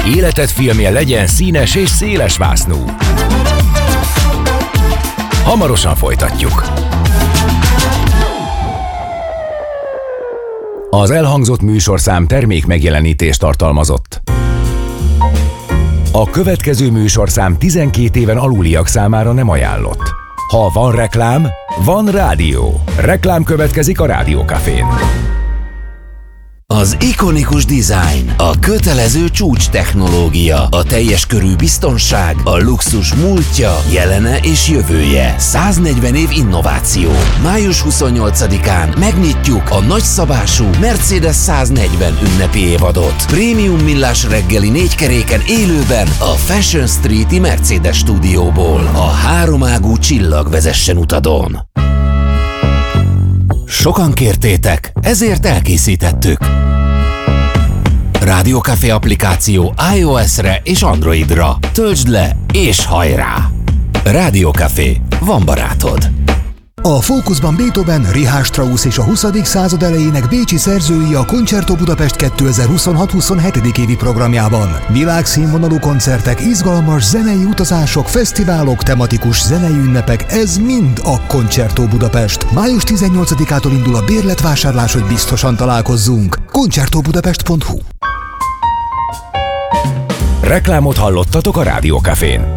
Életed filmje legyen színes és széles vásznú. Hamarosan folytatjuk. Az elhangzott műsorszám termék megjelenítést tartalmazott. A következő műsorszám 12 éven aluliak számára nem ajánlott. Ha van reklám, van rádió. Reklám következik a Rádió Cafén. Az ikonikus dizájn, a kötelező csúcs technológia, a teljes körű biztonság, a luxus múltja, jelene és jövője. 140 év innováció. Május 28-án megnyitjuk a nagyszabású Mercedes 140 ünnepi évadot. Prémium millás reggeli 4 keréken élőben a Fashion Street-i Mercedes stúdióból. A háromágú csillag vezessen utadon. Sokan kértétek, ezért elkészítettük. Rádió Café applikáció iOS-re és Androidra. Töltsd le és hajrá! Rádió Café, van barátod. A fókuszban Beethoven, Richard Strauss és a 20. század elejének bécsi szerzői a Concerto Budapest 2026-27. évi programjában. Világszínvonalú koncertek, izgalmas zenei utazások, fesztiválok, tematikus zenei ünnepek, ez mind a Concerto Budapest. Május 18-ától indul a bérletvásárlás, hogy biztosan találkozzunk. concertobudapest.hu. Reklámot hallottatok a Rádió Cafén.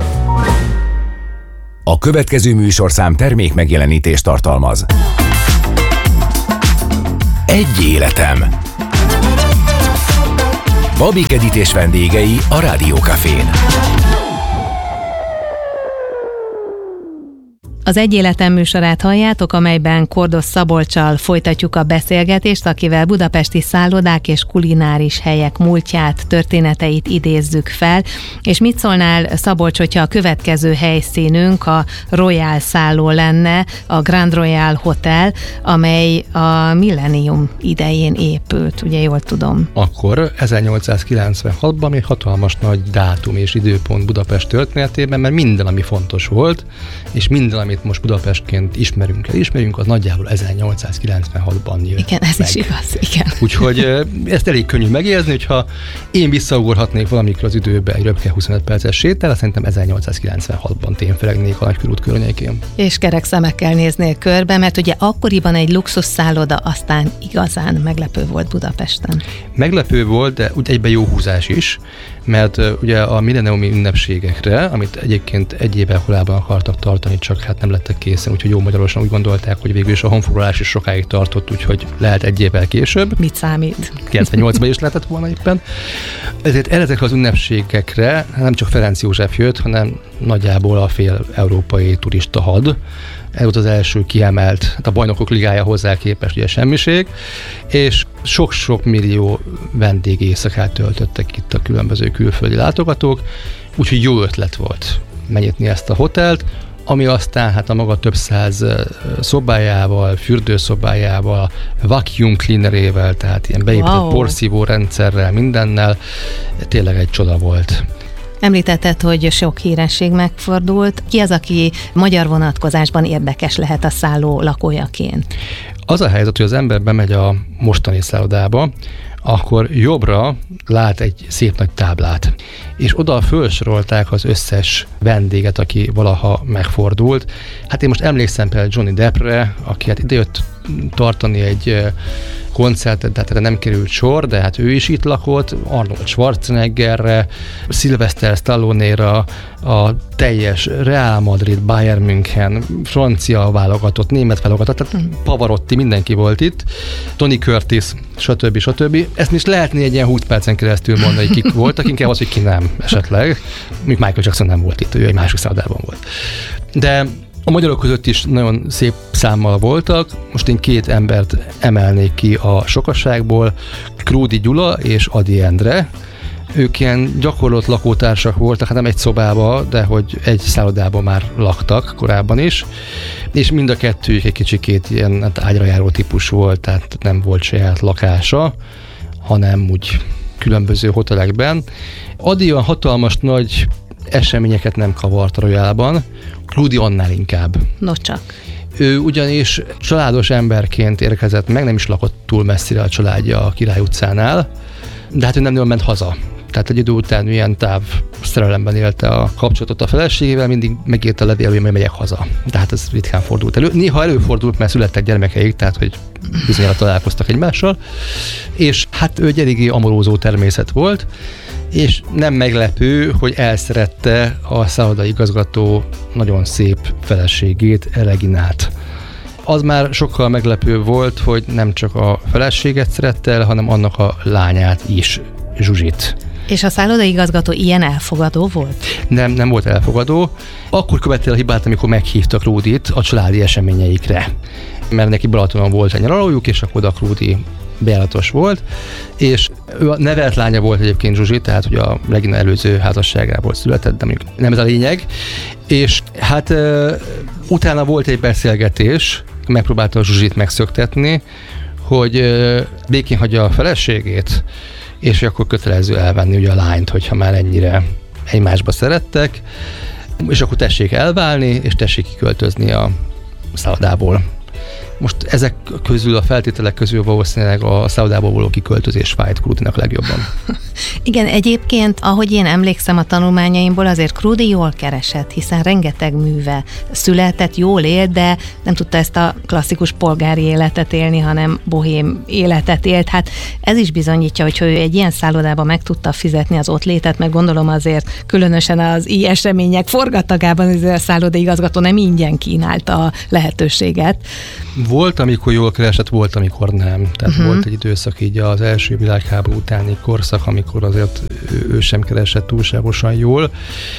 A következő műsorszám termék megjelenítést tartalmaz. Egy életem. Babik Edit és vendégei a Rádió Cafén. Az Egy életem műsorát halljátok, amelyben Kordos Szabolccsal folytatjuk a beszélgetést, akivel budapesti szállodák és kulináris helyek múltját, történeteit idézzük fel. És mit szólnál, Szabolcs, hogyha a következő helyszínünk a Royal szálló lenne, a Grand Royal Hotel, amely a millennium idején épült, ugye jól tudom? Akkor 1896-ban még hatalmas nagy dátum és időpont Budapest történetében, mert minden, ami fontos volt, és minden, amit most Budapestként ismerünk, az nagyjából 1896-ban jött. Igen, ez meg. Is igaz, igen. Úgyhogy ezt elég könnyű megérzni, hogyha én visszaugorhatnék valamikor az időbe egy röpke 25 perces sétál, szerintem 1896-ban témfelegnék a Nagykörút környékén. És kerek szemekkel néznél körbe, mert ugye akkoriban egy luxusszálloda aztán igazán meglepő volt Budapesten. Meglepő volt, de úgy egyben jó húzás is, mert ugye a millenniumi ünnepségekre, amit egyébként egy éve korábban akartak tartani, csak hát nem lettek készen, úgyhogy jó magyarosan úgy gondolták, hogy végül is a honfoglalás is sokáig tartott, úgyhogy lehet egy évvel később. Mit számít? 98-ban is lehetett volna éppen. Ezért ezekre az ünnepségekre nem csak Ferenc József jött, hanem nagyjából a fél európai turista had. Ez volt az első kiemelt, a Bajnokok Ligája hozzá képest ugye semmiség, és sok-sok millió vendég éjszakát töltöttek itt a különböző külföldi látogatók, úgyhogy jó ötlet volt megnyitni ezt a hotelt, ami aztán hát a maga több száz szobájával, fürdőszobájával, vacuum cleanerével, tehát ilyen beépített porszívó rendszerrel, mindennel, tényleg egy csoda volt. Említetted, hogy sok híresség megfordult. Ki az, aki magyar vonatkozásban érdekes lehet a szálló lakójaként? Az a helyzet, hogy az ember bemegy a mostani szállodába, akkor jobbra lát egy szép nagy táblát, és oda felsorolták az összes vendéget, aki valaha megfordult. Hát én most emlékszem például Johnny Deppre, aki hát idejött tartani egy koncertet, de hát erre nem került sor, de hát ő is itt lakott, Arnold Schwarzeneggerre, Sylvester Stallone-ra, a teljes Real Madrid, Bayern München, francia válogatott, német válogatott, tehát Pavarotti, mindenki volt itt, Tony Curtis, stb. Ezt is lehetné egy ilyen 20 percen keresztül mondani, hogy kik voltak, inkább az, hogy ki nem esetleg. Még Michael Jackson nem volt itt, ő egy másik szállodában volt. De a magyarok között is nagyon szép számmal voltak. Most én 2 embert emelnék ki a sokasságból, Krúdi Gyula és Ady Endre. Ők ilyen gyakorlott lakótársak voltak, hát nem egy szobába, de hogy egy szállodában már laktak korábban is, és mind a kettőjük egy kicsikét ilyen hát ágyra járó típus volt, tehát nem volt saját lakása, hanem úgy különböző hotelekben. Ady olyan hatalmas nagy eseményeket nem kavart a Royalban, Krúdi annál inkább. No csak. Ő ugyanis családos emberként érkezett meg, nem is lakott túl messzire a családja a Király utcánál, de hát ő nem nagyon ment haza. Tehát egy idő után ilyen szerelemben élte a kapcsolatot a feleségével, mindig megírta a levél, hogy megyek haza. Tehát ez ritkán fordult elő. Néha előfordult, mert születtek gyermekeik, tehát hogy bizonyára találkoztak egymással, és hát ő egy eléggé amorózó természet volt, és nem meglepő, hogy elszerette a szállodaigazgató nagyon szép feleségét, Reginát. Az már sokkal meglepő volt, hogy nem csak a feleséget szerette el, hanem annak a lányát is, Zsuzsit. És a szállodaigazgató ilyen elfogadó volt? Nem volt elfogadó. Akkor követte el a hibát, amikor meghívtak Rudit a családi eseményeikre. Mert neki Balatonon volt egy nyaralójuk, és akkor oda Rudi bejáratos volt, és ő a nevelt lánya volt egyébként Zsuzsi, tehát hogy a Regina előző házasságából született, de mondjuk nem ez a lényeg. És hát utána volt egy beszélgetés, megpróbálta a Zsuzsit megszöktetni, hogy békén hagyja a feleségét, és akkor kötelező elvenni ugye a lányt, hogyha már ennyire egymásba szerettek, és akkor tessék elválni, és tessék kiköltözni a szállodából. Most ezek közül, a feltételek közül valószínűleg a szállodából való kiköltözés fájt Krudinak legjobban. Igen, egyébként, ahogy én emlékszem a tanulmányaimból, azért Krudi jól keresett, hiszen rengeteg műve született, jól élt, de nem tudta ezt a klasszikus polgári életet élni, hanem bohém életet élt. Hát ez is bizonyítja, hogy ő egy ilyen szállodában meg tudta fizetni az ott létet, meg gondolom azért különösen az ilyen események forgatagában a szállodaigazgató nem ingyen kínálta a lehetőséget. Volt, amikor jól keresett, volt, amikor nem. Tehát volt egy időszak így az első világháború utáni korszak, amikor azért ő sem keresett túlságosan jól,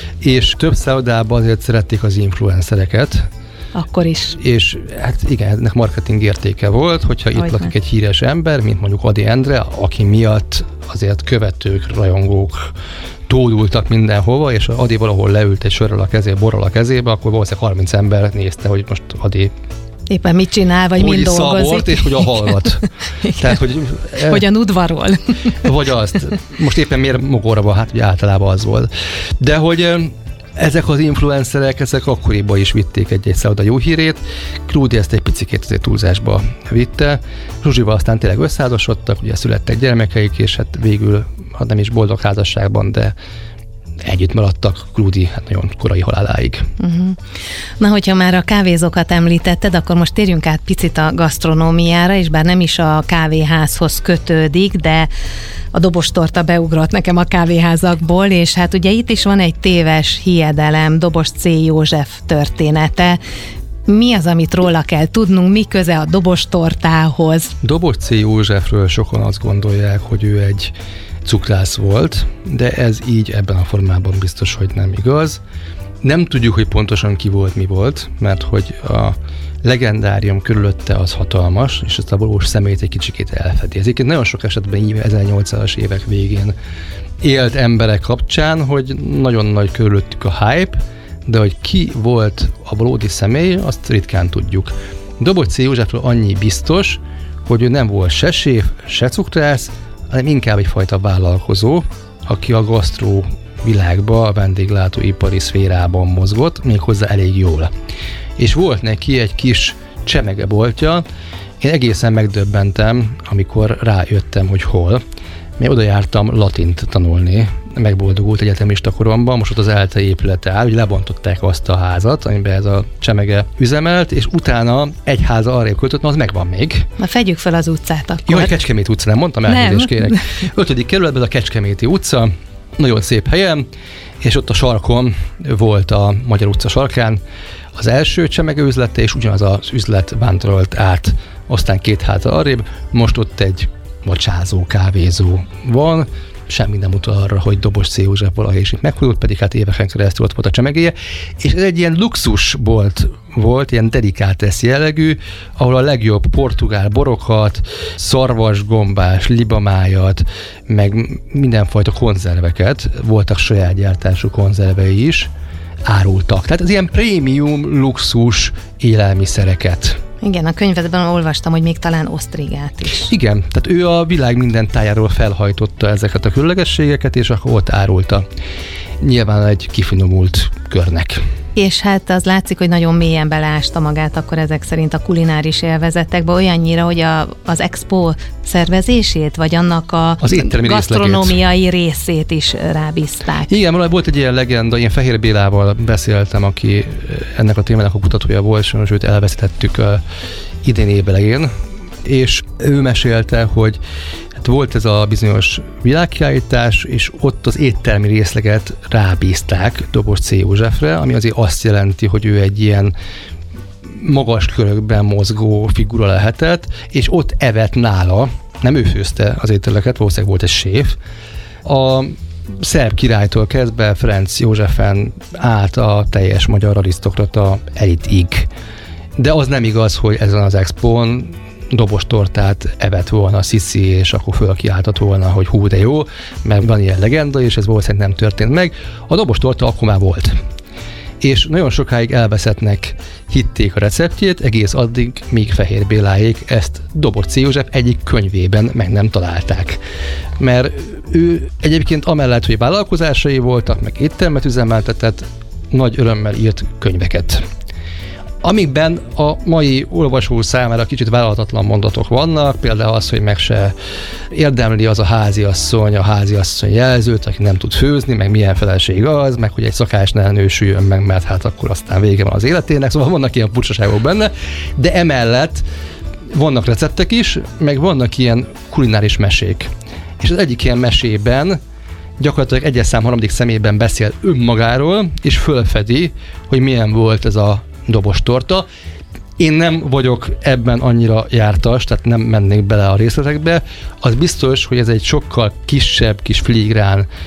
és több szállodában azért szerették az influencereket. Akkor is. És hát igen, ennek marketing értéke volt, hogyha itt lakik egy híres ember, mint mondjuk Ady Endre, aki miatt azért követők, rajongók tódultak mindenhova, és Ady valahol leült egy sörrel a kezébe, borral a kezébe, akkor valószínűleg 30 ember nézte, hogy most Ady éppen mit csinál, vagy mind dolgozik. Szabort, és hogy a hallgat. Tehát, hogyan udvarol. Vagy azt. Most éppen miért mogorra van, hát ugye általában az volt. De hogy ezek az influencerek, ezek akkoriban is vitték egy szálloda jó hírét. Krudi ezt egy picikét azért túlzásba vitte. Zsuzsival aztán tényleg összeházasodtak, ugye születtek gyermekeik, és hát végül, ha nem is boldog házasságban, de együtt maradtak Krudi hát nagyon korai haláláig. Na, hogyha már a kávézókat említetted, akkor most térjünk át picit a gasztronómiára, és bár nem is a kávéházhoz kötődik, de a dobostorta beugrott nekem a kávéházakból, és hát ugye itt is van egy téves hiedelem, Dobos C. József története. Mi az, amit róla kell tudnunk, mi köze a dobostortához? Dobos C. Józsefről sokan azt gondolják, hogy ő egy cukrász volt, de ez így ebben a formában biztos, hogy nem igaz. Nem tudjuk, hogy pontosan ki volt, mi volt, mert hogy a legendárium körülötte az hatalmas, és ezt a valós személyt egy kicsikét elfedi. Ezért nagyon sok esetben 1800-as évek végén élt emberek kapcsán, hogy nagyon nagy körülöttük a hype, de hogy ki volt a valódi személy, azt ritkán tudjuk. Dobos C. Józsefről annyi biztos, hogy ő nem volt se séf, se cukrász, hanem inkább egyfajta vállalkozó, aki a gasztró világba, a vendéglátóipari szférában mozgott, méghozzá elég jól. És volt neki egy kis csemegeboltja, én egészen megdöbbentem, amikor rájöttem, hogy hol. Mert oda jártam latint tanulni, megboldogult egyetemista koromban, most ott az ELTE épülete áll, hogy lebontották azt a házat, amiben ez a csemege üzemelt, és utána egy háza arrébb költött, az megvan még. Na fedjük fel az utcát akkor. Jó, a Kecskeméti utca, nem mondtam, elnézést kérek. 5. kerületben a Kecskeméti utca, nagyon szép helyen, és ott a sarkon volt a Magyar utca sarkán az első csemege üzlete, és ugyanaz az üzlet vándorolt át, aztán 2 háza arrébb, most ott egy vacsázó, kávézó van, semmi nem utal arra, hogy Dobos C. József valahogy is itt meghújult, pedig hát éveken keresztül ott volt a csemegéje, és ez egy ilyen luxusbolt volt, ilyen dedikátes jellegű, ahol a legjobb portugál borokat, szarvasgombás, libamájat, meg mindenfajta konzerveket, voltak saját gyártású konzervei is, árultak. Tehát az ilyen prémium, luxus élelmiszereket. Igen, a könyvedben olvastam, hogy még talán osztrigát is. Igen, tehát ő a világ minden tájáról felhajtotta ezeket a különlegességeket, és akkor ott árulta. Nyilván egy kifinomult körnek. És hát az látszik, hogy nagyon mélyen beleásta magát akkor ezek szerint a kulináris élvezetekbe, olyannyira, hogy az expo szervezését, vagy annak az gasztronómiai részét is rábízták. Igen, volt egy ilyen legenda, én Fehér Bélával beszéltem, aki ennek a témának a kutatója volt, és őt elvesztettük idén évelején, és ő mesélte, hogy hát volt ez a bizonyos világkiállítás, és ott az éttermi részleget rábízták Dobos C. Józsefre, ami azért azt jelenti, hogy ő egy ilyen magas körökben mozgó figura lehetett, és ott evett nála, nem ő főzte az ételeket, valószínűleg volt egy séf, a szerb királytól kezdve Ferenc Józsefen át a teljes magyar arisztokrata elitig. De az nem igaz, hogy ezen az expón dobostortát evett volna Sziszi, és akkor fölkiáltott volna, hogy hú, de jó, mert van ilyen legenda, és ez valószínűleg nem történt meg. A dobostorta akkor már volt. És nagyon sokáig elveszettnek hitték a receptjét, egész addig, míg Fehér Béláék ezt Dobos C. József egyik könyvében meg nem találták. Mert ő egyébként amellett, hogy vállalkozásai voltak, meg éttermet üzemeltetett, nagy örömmel írt könyveket, amikben a mai olvasó számára kicsit vállalhatatlan mondatok vannak, például az, hogy meg se érdemli az a háziasszony jelzőt, aki nem tud főzni, meg milyen feleség az, meg hogy egy szakás ne nősüljön meg, mert hát akkor aztán vége van az életének, szóval vannak ilyen furcsaságok benne, de emellett vannak receptek is, meg vannak ilyen kulináris mesék. És az egyik ilyen mesében gyakorlatilag egyes szám harmadik személyben beszél önmagáról, és fölfedi, hogy milyen volt ez a dobostorta. Én nem vagyok ebben annyira jártas, tehát nem mennék bele a részletekbe. Az biztos, hogy ez egy sokkal kisebb, kis filigrán